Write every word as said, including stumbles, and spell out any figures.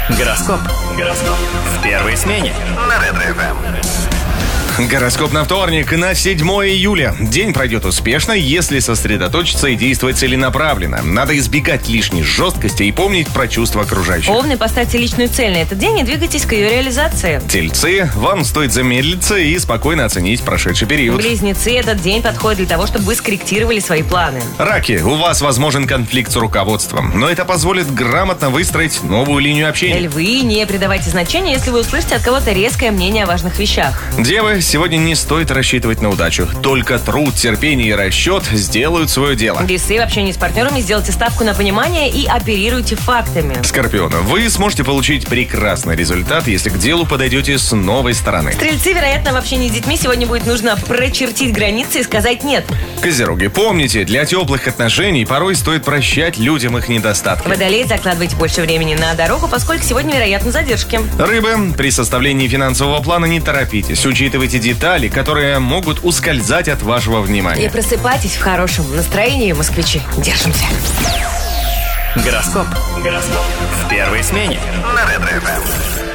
Гороскоп. Гороскоп. В первой смене. На Ретро-ФМ. Гороскоп на вторник, на седьмое июля. День пройдет успешно, если сосредоточиться и действовать целенаправленно. Надо избегать лишней жесткости и помнить про чувства окружающих. Овны, поставьте личную цель на этот день и двигайтесь к ее реализации. Тельцы, вам стоит замедлиться и спокойно оценить прошедший период. Близнецы, этот день подходит для того, чтобы вы скорректировали свои планы. Раки, у вас возможен конфликт с руководством, но это позволит грамотно выстроить новую линию общения. Львы, не придавайте значения, если вы услышите от кого-то резкое мнение о важных вещах. Девы, сегодня не стоит рассчитывать на удачу. Только труд, терпение и расчет сделают свое дело. Весы, в общении с партнерами сделайте ставку на понимание и оперируйте фактами. Скорпионы, вы сможете получить прекрасный результат, если к делу подойдете с новой стороны. Стрельцы, вероятно, в общении с детьми сегодня будет нужно прочертить границы и сказать «нет». Козероги, помните, для теплых отношений порой стоит прощать людям их недостатки. Водолей, закладывайте больше времени на дорогу, поскольку сегодня, вероятно, задержки. Рыбы, при составлении финансового плана не торопитесь. Учитывайте детали, которые могут ускользать от вашего внимания. И просыпайтесь в хорошем настроении, москвичи. Держимся. Гороскоп. Гороскоп. В первой смене. На Ретро-ФМ.